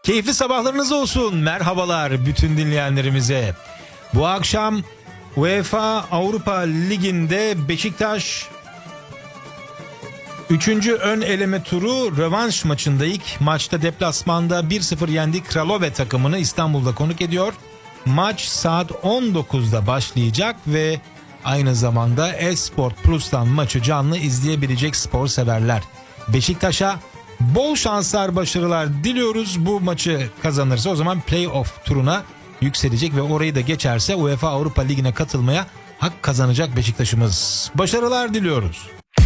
Keyifli sabahlarınız olsun. Merhabalar bütün dinleyenlerimize. Bu akşam UEFA Avrupa Ligi'nde Beşiktaş 3. ön eleme turu rövanş maçında ilk maçta deplasmanda 1-0 yendi Kralove takımını İstanbul'da konuk ediyor. Maç saat 19'da başlayacak ve aynı zamanda Esport Plus'tan maçı canlı izleyebilecek spor severler. Beşiktaş'a bol şanslar, başarılar diliyoruz. Bu maçı kazanırsa o zaman playoff turuna yükselecek ve orayı da geçerse UEFA Avrupa Ligi'ne katılmaya hak kazanacak Beşiktaş'ımız. Başarılar diliyoruz.